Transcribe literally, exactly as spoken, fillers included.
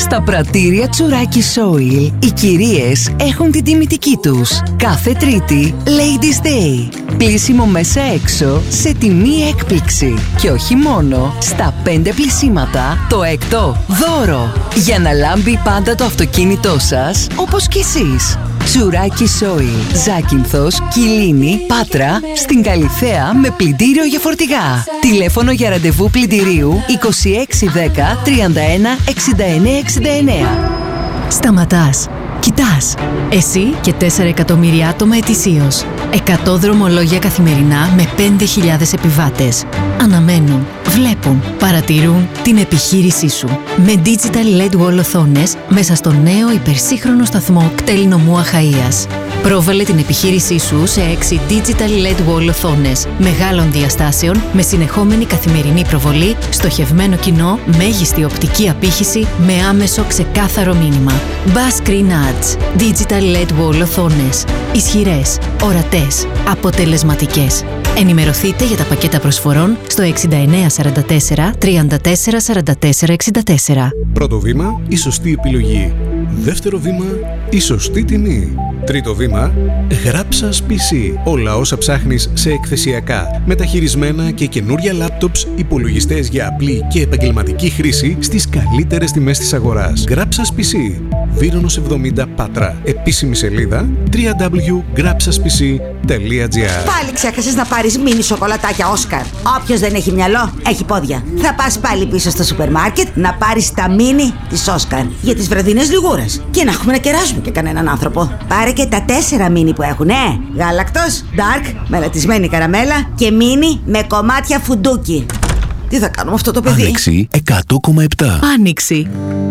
Στα πρατήρια Τσουράκι Soil, οι κυρίες έχουν την τιμητική τους. Κάθε Τρίτη, Ladies Day. Πλύσιμο μέσα έξω σε τιμή έκπληξη. Και όχι μόνο, στα πέντε πλυσίματα, το έκτο δώρο. Για να λάμπει πάντα το αυτοκίνητό σας, όπως κι εσείς. Τσουράκι Soil, Ζάκυνθος, Κιλίνη, Πάτρα, στην Καλιθέα με πλυντήριο για φορτηγά. Τηλέφωνο για ραντεβού πλυντηρίου είκοσι έξι δέκα τριάντα ένα εξήντα εννέα εξήντα εννέα. Σταματάς. Κοιτάς. Εσύ και τέσσερα εκατομμύρια άτομα ετησίως. εκατό δρομολόγια καθημερινά με πέντε χιλιάδες επιβάτες. Αναμένουν, βλέπουν, παρατηρούν την επιχείρησή σου. Με Digital ελ ι ντι Wall οθόνες μέσα στο νέο υπερσύγχρονο σταθμό κτέλ νομού Αχαΐας. Πρόβαλε την επιχείρησή σου σε έξι Digital ελ ι ντι Wall οθόνες μεγάλων διαστάσεων με συνεχόμενη καθημερινή προβολή, στοχευμένο κοινό, μέγιστη οπτική απήχηση με άμεσο ξεκάθαρο μήνυμα. Bass Screen Ads. Digital ελ ι ντι Wall οθόνες. Ισχυρές, ορατές, αποτελεσματικές. Ενημερωθείτε για τα πακέτα προσφορών στο εξήντα εννέα σαράντα τέσσερα τριάντα τέσσερα σαράντα τέσσερα εξήντα τέσσερα. Πρώτο βήμα, η σωστή επιλογή. Δεύτερο βήμα, η σωστή τιμή. Τρίτο βήμα, Γράψας πι σι. Όλα όσα ψάχνεις σε εκθεσιακά, μεταχειρισμένα και καινούρια λάπτοψ, υπολογιστές για απλή και επαγγελματική χρήση στις καλύτερες τιμές της αγοράς. Γράψας πι σι. Βύρονος εβδομήντα Πάτρα. Επίσημη σελίδα double-u double-u double-u τελεία γράψας πι σι τελεία τζι άρ. Πάλι ξέχασες να πάρεις μίνι σοκολατάκια Όσκαρ. Όποιος δεν έχει μυαλό, έχει πόδια. Θα πας πάλι πίσω στο σούπερ μάρκετ να πάρεις τα μίνι της Όσκαρ για τις βραδινές λιγούρες. Και να έχουμε να κεράσουμε και κανέναν άνθρωπο. Πάρε και τα τέσσερα μίνι που έχουν, ε! Γάλακτος, dark, μελατισμένη καραμέλα και μίνι με κομμάτια φουντούκι. Τι θα κάνουμε αυτό το παιδί? Άνοιξη εκατό κόμμα επτά. Άνοιξη.